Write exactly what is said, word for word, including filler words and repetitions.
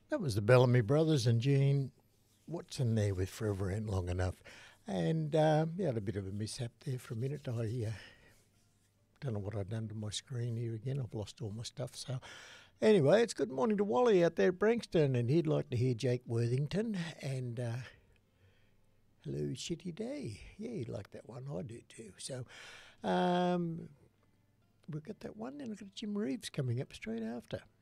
That was the Bellamy Brothers and Gene Watson there with Forever Ain't Long Enough. And um, yeah, had a bit of a mishap there for a minute. I uh, don't know what I've done to my screen here again. I've lost all my stuff. So anyway, it's good morning to Wally out there at Branxton, and he'd like to hear Jake Worthington and uh, Hello Shitty Day. Yeah, he'd like that one. I do too. So um, we've got that one, and I've got Jim Reeves coming up straight after.